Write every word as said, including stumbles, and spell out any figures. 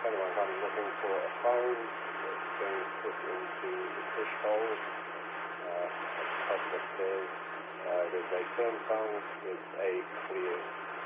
anyone comes looking for a phone, it's being put into the push hole uh, at the top of the stairs. Uh, there's a Samsung with a clear